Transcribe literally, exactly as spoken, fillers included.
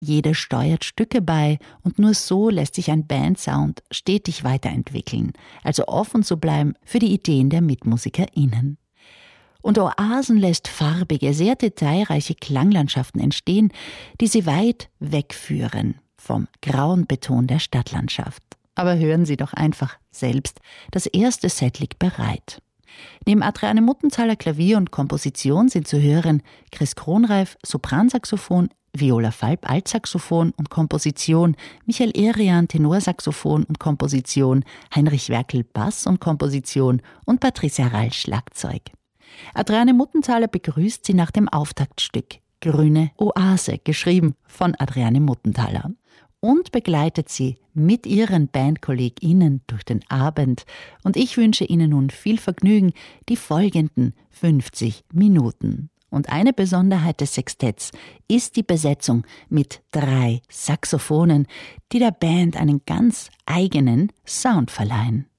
Jede steuert Stücke bei und nur so lässt sich ein Bandsound stetig weiterentwickeln, also offen zu bleiben für die Ideen der MitmusikerInnen. Und Oasen lässt farbige, sehr detailreiche Klanglandschaften entstehen, die sie weit wegführen vom grauen Beton der Stadtlandschaft. Aber hören Sie doch einfach selbst, das erste Set liegt bereit. Neben Adriane Muttenthaler Klavier und Komposition sind zu hören Chris Kronreif, Sopransaxophon, Viola Falb, Altsaxophon und Komposition, Michael Erian, Tenorsaxophon und Komposition, Heinrich Werkel, Bass und Komposition und Patricia Rall, Schlagzeug. Adriane Muttenthaler begrüßt sie nach dem Auftaktstück Grüne Oase, geschrieben von Adriane Muttenthaler, und begleitet sie mit ihren BandkollegInnen durch den Abend. Und ich wünsche Ihnen nun viel Vergnügen die folgenden fünfzig Minuten. Und eine Besonderheit des Sextetts ist die Besetzung mit drei Saxophonen, die der Band einen ganz eigenen Sound verleihen.